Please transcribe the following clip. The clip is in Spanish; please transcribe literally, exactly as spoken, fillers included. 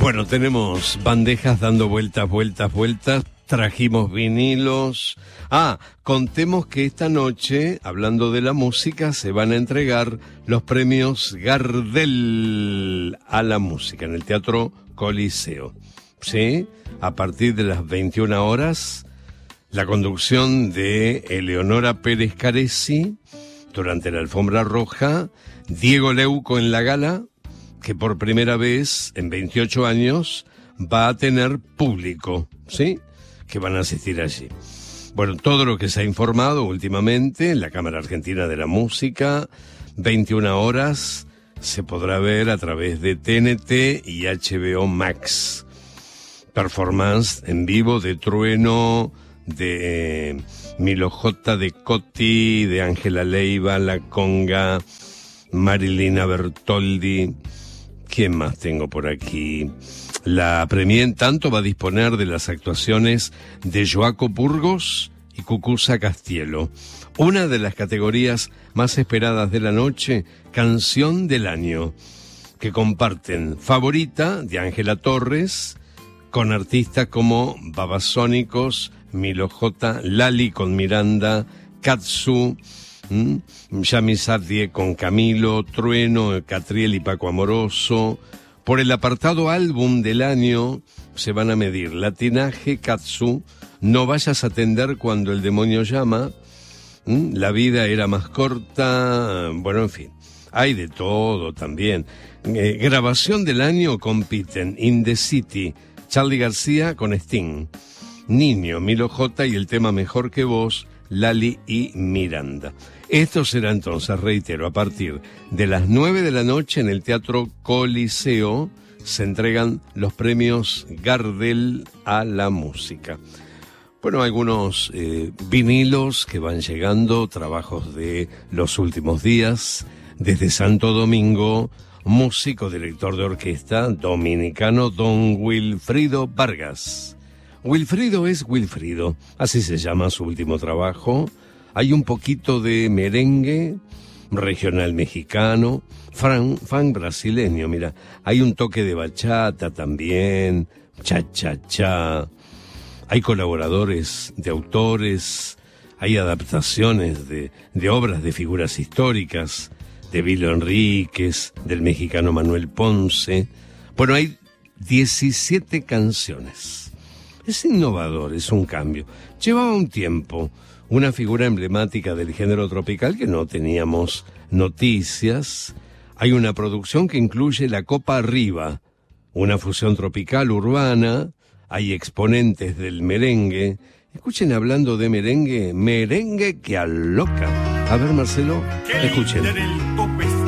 Bueno, tenemos bandejas dando vueltas, vueltas, vueltas. Trajimos vinilos. Ah, contemos que esta noche, hablando de la música, se van a entregar los premios Gardel a la música en el Teatro Coliseo. ¿Sí? A partir de las veintiuna horas, la conducción de Eleonora Pérez Caresi durante la alfombra roja, Diego Leuco en la gala, que por primera vez en veintiocho años va a tener público, ¿sí?, que van a asistir allí. Bueno, todo lo que se ha informado últimamente en la Cámara Argentina de la Música, veintiuna horas, se podrá ver a través de T N T y H B O Max. Performance en vivo de Trueno, de eh, Milo J, de Coti, de Ángela Leiva, La Conga, Marilina Bertoldi. ¿Quién más tengo por aquí? La Premier, en tanto, va a disponer de las actuaciones de Joaco Burgos y Cucuza Castielo. Una de las categorías más esperadas de la noche, Canción del Año, que comparten Favorita, de Ángela Torres, con artistas como Babasónicos, Milo J, Lali con Miranda, Katsu, ¿Mm? Yami Sadie con Camilo, Trueno, Catriel y Paco Amoroso. Por el apartado álbum del año se van a medir Latinaje, Katsu, No vayas a atender cuando el demonio llama, ¿Mm? La vida era más corta, bueno, en fin, hay de todo también. Eh, grabación del año compiten In the City, Charly García con Sting, Niño, Milo J y el tema Mejor que Vos, Lali y Miranda. Esto será entonces, reitero, a partir de las nueve de la noche en el Teatro Coliseo se entregan los premios Gardel a la música. Bueno, algunos eh, vinilos que van llegando, trabajos de los últimos días, desde Santo Domingo, músico, director de orquesta dominicano Don Wilfrido Vargas. Wilfrido es Wilfrido, así se llama su último trabajo. Hay un poquito de merengue, regional mexicano, fran, funk brasileño, mira. Hay un toque de bachata también, cha-cha-cha. Hay colaboradores de autores, hay adaptaciones de, de obras de figuras históricas, de Vilo Enríquez, del mexicano Manuel Ponce. Bueno, hay diecisiete canciones. Es innovador, es un cambio. Llevaba un tiempo, una figura emblemática del género tropical que no teníamos noticias. Hay una producción que incluye La Copa Arriba, una fusión tropical urbana. Hay exponentes del merengue. Escuchen, hablando de merengue, merengue que aloca. A ver, Marcelo, escuchen.